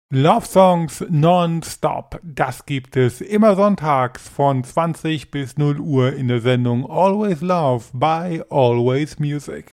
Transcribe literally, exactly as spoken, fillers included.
Love Songs nonstop. Das gibt es immer sonntags von zwanzig bis null Uhr in der Sendung Always Love bei Always Music.